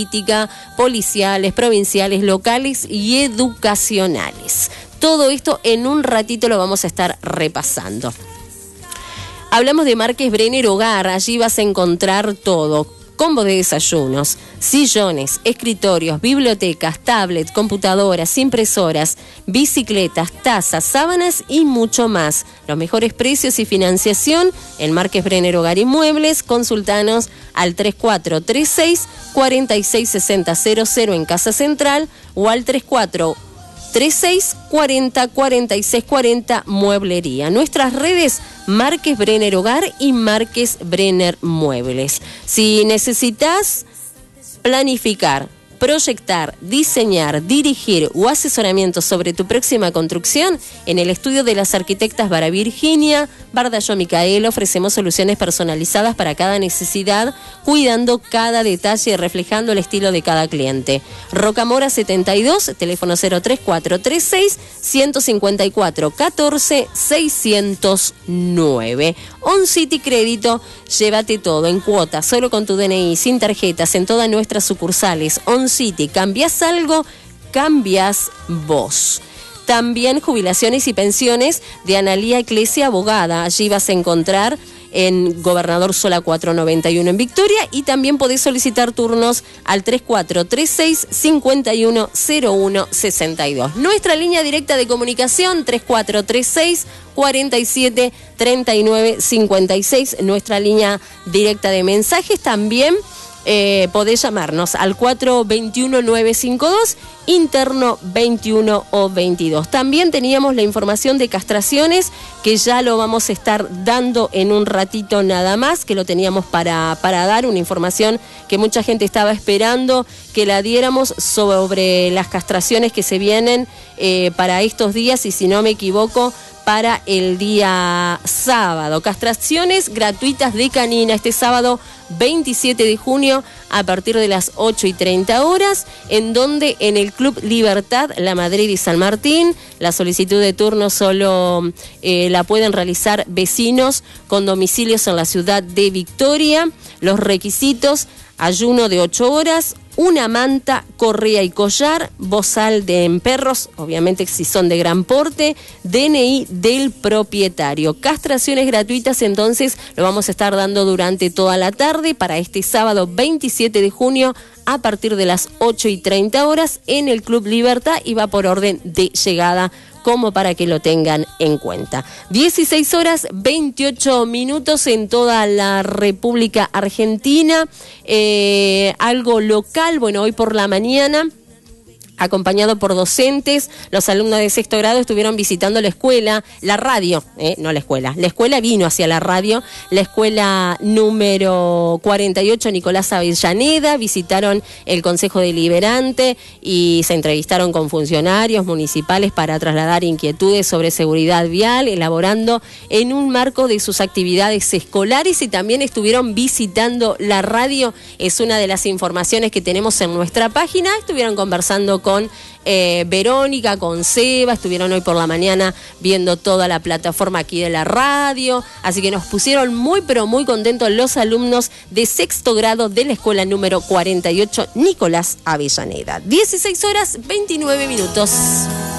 policiales, provinciales, locales y educacionales. Todo esto en un ratito lo vamos a estar repasando. Hablamos de Márquez Brenner Hogar, allí vas a encontrar todo. Combo de desayunos, sillones, escritorios, bibliotecas, tablets, computadoras, impresoras, bicicletas, tazas, sábanas y mucho más. Los mejores precios y financiación en Márquez Brenner Hogar y Muebles. Consultanos al 3436-466000 en Casa Central o al 3436-404640 Mueblería. Nuestras redes Márquez Brenner Hogar y Márquez Brenner Muebles. Si necesitas planificar, proyectar, diseñar, dirigir o asesoramiento sobre tu próxima construcción, en el estudio de las arquitectas Vara Virginia, Bardallo Micael, ofrecemos soluciones personalizadas para cada necesidad, cuidando cada detalle y reflejando el estilo de cada cliente. Rocamora 72, teléfono 03436 154 14 609. On City Crédito, llévate todo en cuotas, solo con tu DNI, sin tarjetas, en todas nuestras sucursales. On City, cambias algo, cambias vos. También jubilaciones y pensiones de Analía Eclesia Abogada. Allí vas a encontrar en Gobernador Sola 491 en Victoria, y también podés solicitar turnos al 3436-510162. Nuestra línea directa de comunicación 3436-473956. Nuestra línea directa de mensajes también. Podés llamarnos al 421-952, interno 21 o 22. También teníamos la información de castraciones, que ya lo vamos a estar dando en un ratito nada más, que lo teníamos para dar, una información que mucha gente estaba esperando que la diéramos sobre las castraciones que se vienen para estos días, y si no me equivoco, para el día sábado. Castraciones gratuitas de canina este sábado 27 de junio a partir de las 8:30 horas, en donde en el Club Libertad, La Madrid y San Martín. La solicitud de turno solo la pueden realizar vecinos con domicilios en la ciudad de Victoria. Los requisitos: ayuno de 8 horas, una manta, correa y collar, bozal en perros, obviamente si son de gran porte, DNI del propietario. Castraciones gratuitas, entonces, lo vamos a estar dando durante toda la tarde para este sábado 27 de junio a partir de las 8:30 horas en el Club Libertad, y va por orden de llegada, como para que lo tengan en cuenta. 16:28 en toda la República Argentina. Algo local, bueno, hoy por la mañana, acompañado por docentes, los alumnos de sexto grado estuvieron visitando la escuela, la radio, no la escuela vino hacia la radio, la escuela número 48 Nicolás Avellaneda. Visitaron el Consejo Deliberante y se entrevistaron con funcionarios municipales para trasladar inquietudes sobre seguridad vial, elaborando en un marco de sus actividades escolares, y también estuvieron visitando la radio. Es una de las informaciones que tenemos en nuestra página. Estuvieron conversando con Verónica, con Seba, estuvieron hoy por la mañana viendo toda la plataforma aquí de la radio, así que nos pusieron muy pero muy contentos los alumnos de sexto grado de la escuela número 48 Nicolás Avellaneda. 16:29